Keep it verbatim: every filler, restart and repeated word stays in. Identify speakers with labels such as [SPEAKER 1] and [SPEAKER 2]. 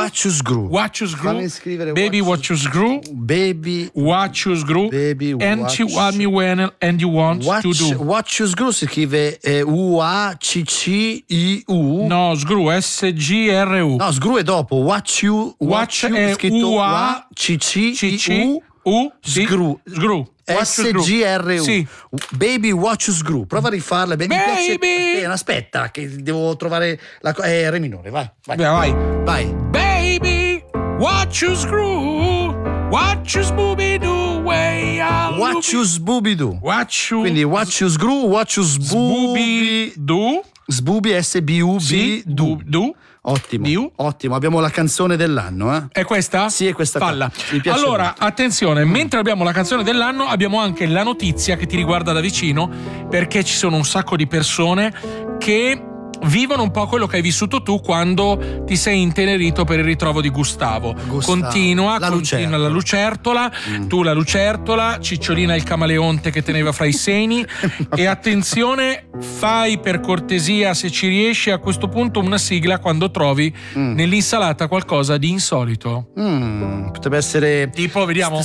[SPEAKER 1] What you screw.
[SPEAKER 2] What you screw.
[SPEAKER 1] Fammi scrivere
[SPEAKER 2] Baby, what you screw.
[SPEAKER 1] Baby.
[SPEAKER 2] What you screw.
[SPEAKER 1] Baby,
[SPEAKER 2] and
[SPEAKER 1] what
[SPEAKER 2] you want me when and you want
[SPEAKER 1] what
[SPEAKER 2] to do.
[SPEAKER 1] What you screw si scrive eh, U A C C I U.
[SPEAKER 2] No, screw, S G R U.
[SPEAKER 1] No, screw è dopo. What you. What
[SPEAKER 2] Watch
[SPEAKER 1] you
[SPEAKER 2] è
[SPEAKER 1] scritto
[SPEAKER 2] U A
[SPEAKER 1] C C I U.
[SPEAKER 2] U. Sì.
[SPEAKER 1] Screw.
[SPEAKER 2] Screw.
[SPEAKER 1] S G R U.
[SPEAKER 2] Sì.
[SPEAKER 1] Baby, what you screw. Prova a rifarla. Baby,
[SPEAKER 2] Baby.
[SPEAKER 1] piace... Aspetta, che devo trovare la co- eh, re minore. Vai, vai.
[SPEAKER 2] Vai.
[SPEAKER 1] Vai.
[SPEAKER 2] Baby, what you screw. What you Scooby Doo way.
[SPEAKER 1] What you Scooby Doo.
[SPEAKER 2] What you.
[SPEAKER 1] Quindi what you screw, what you Scooby
[SPEAKER 2] Doo.
[SPEAKER 1] Scooby S B U B
[SPEAKER 2] Sì.
[SPEAKER 1] Doo.
[SPEAKER 2] Do.
[SPEAKER 1] Ottimo,
[SPEAKER 2] Diu.
[SPEAKER 1] ottimo, abbiamo la canzone dell'anno, eh?
[SPEAKER 2] È questa?
[SPEAKER 1] Sì, è questa qua.
[SPEAKER 2] Falla.
[SPEAKER 1] Mi piace
[SPEAKER 2] Allora,
[SPEAKER 1] molto.
[SPEAKER 2] attenzione, mentre abbiamo la canzone dell'anno, abbiamo anche la notizia che ti riguarda da vicino, perché ci sono un sacco di persone che vivono un po' quello che hai vissuto tu quando ti sei intenerito per il ritrovo di Gustavo.
[SPEAKER 1] Gustavo.
[SPEAKER 2] Continua,
[SPEAKER 1] La
[SPEAKER 2] continua la lucertola, mm. tu la lucertola, Cicciolina il camaleonte che teneva fra i seni. E attenzione, fai per cortesia, se ci riesci, a questo punto una sigla quando trovi mm. nell'insalata qualcosa di insolito.
[SPEAKER 1] Mm, potrebbe essere
[SPEAKER 2] tipo, vediamo.